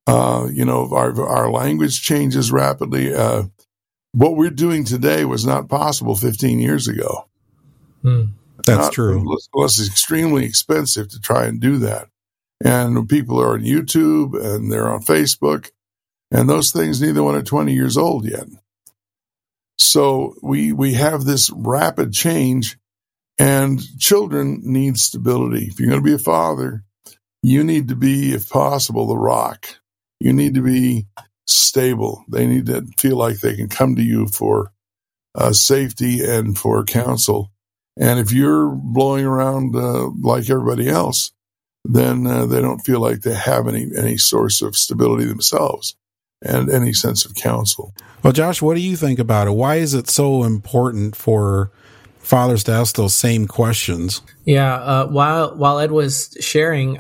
Our language changes rapidly. What we're doing today was not possible 15 years ago. That's true. It's extremely expensive to try and do that. And people are on YouTube and they're on Facebook, and those things, neither one are 20 years old yet. So we have this rapid change, and children need stability. If you're going to be a father, you need to be, if possible, the rock. You need to be stable. They need to feel like they can come to you for safety and for counsel. And if you're blowing around like everybody else, then they don't feel like they have any source of stability themselves and any sense of counsel. Well, Josh, what do you think about it? Why is it so important for fathers to ask those same questions? Yeah, while Ed was sharing,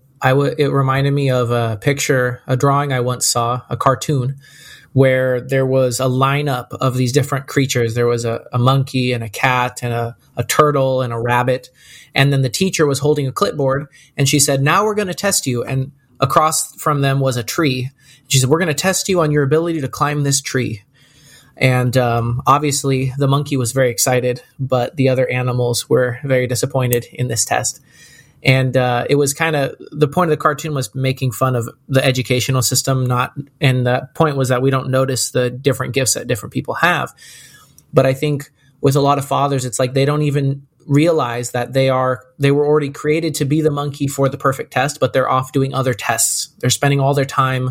it reminded me of a drawing I once saw, a cartoon, where there was a lineup of these different creatures. There was a monkey and a cat and a turtle and a rabbit. And then the teacher was holding a clipboard, and she said, "Now we're going to test you." And across from them was a tree. She said, "We're going to test you on your ability to climb this tree." And obviously the monkey was very excited, but the other animals were very disappointed in this test. And it was kind of, the point of the cartoon was making fun of the educational system, and the point was that we don't notice the different gifts that different people have. But I think with a lot of fathers, it's like they don't even realize that they were already created to be the monkey for the perfect test, but they're off doing other tests. They're spending all their time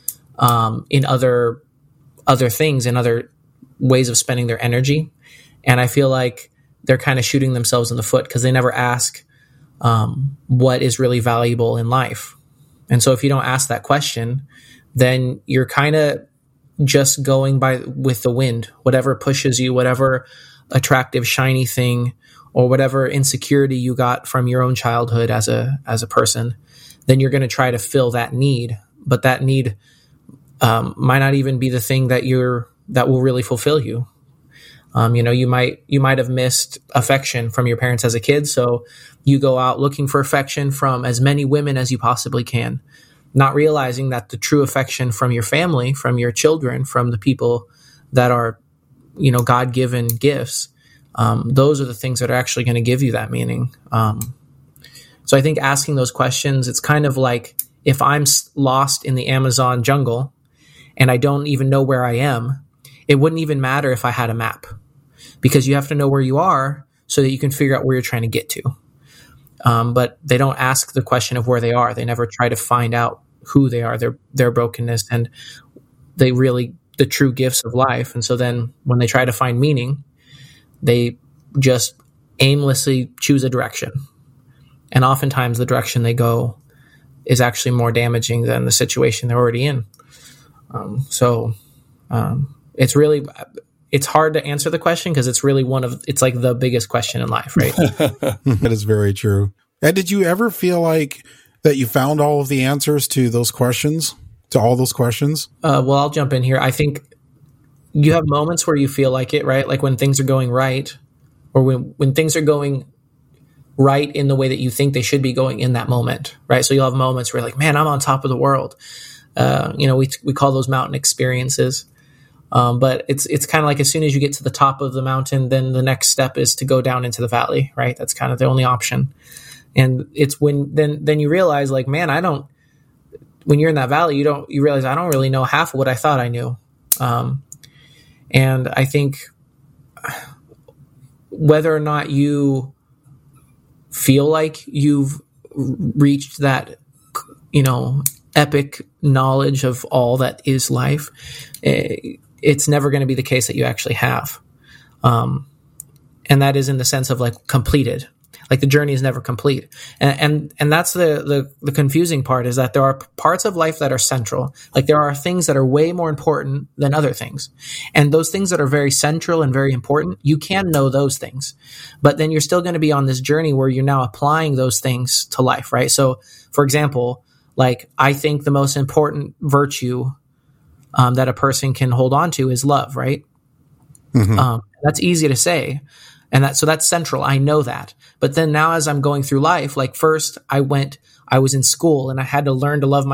in other things and other ways of spending their energy. And I feel like they're kind of shooting themselves in the foot because they never ask what is really valuable in life. And so if you don't ask that question, then you're kind of just going with the wind, whatever pushes you, whatever attractive, shiny thing, or whatever insecurity you got from your own childhood as a person, then you're going to try to fill that need. But that need might not even be the thing that will really fulfill you. You might have missed affection from your parents as a kid, so you go out looking for affection from as many women as you possibly can, not realizing that the true affection from your family, from your children, from the people that are, God-given gifts, those are the things that are actually going to give you that meaning. So I think asking those questions, it's kind of like if I'm lost in the Amazon jungle and I don't even know where I am, it wouldn't even matter if I had a map, because you have to know where you are so that you can figure out where you're trying to get to. But they don't ask the question of where they are. They never try to find out who they are, their brokenness, and the true gifts of life. And so then when they try to find meaning, they just aimlessly choose a direction. And oftentimes the direction they go is actually more damaging than the situation they're already in. It's hard to answer the question because it's really it's like the biggest question in life, right? That is very true. And did you ever feel like that you found all of the answers to those questions, to all those questions? Well, I'll jump in here. I think you have moments where you feel like it, right? Like when things are going right, or when things are going right in the way that you think they should be going in that moment, right? So you'll have moments where you're like, man, I'm on top of the world. We call those mountain experiences. But it's kind of like as soon as you get to the top of the mountain, then the next step is to go down into the valley, right? That's kind of the only option. And it's when then you realize, like, man, when you're in that valley, you realize I don't really know half of what I thought I knew. And I think whether or not you feel like you've reached that, epic knowledge of all that is life, it's never going to be the case that you actually have. And that is in the sense of like completed, like the journey is never complete. And that's the confusing part, is that there are parts of life that are central. Like there are things that are way more important than other things. And those things that are very central and very important, you can know those things, but then you're still going to be on this journey where you're now applying those things to life. Right. So for example, like I think the most important virtue that a person can hold on to is love, right? Mm-hmm. That's easy to say. And so that's central. I know that. But then now as I'm going through life, like first I was in school and I had to learn to love